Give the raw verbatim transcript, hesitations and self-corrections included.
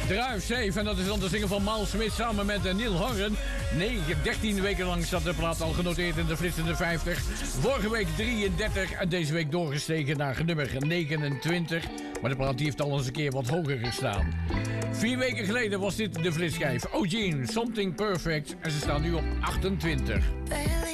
Drive Safe, en dat is dan de single van Miles Smith samen met Neil Horan. negen, dertien weken lang zat de plaat al genoteerd in de flitsende vijftig. Vorige week drieëndertig en deze week doorgestegen naar nummer negenentwintig. Maar de plaat die heeft al eens een keer wat hoger gestaan. Vier weken geleden was dit de flitsschijf. O'Gene, Something Perfect. En ze staan nu op achtentwintig.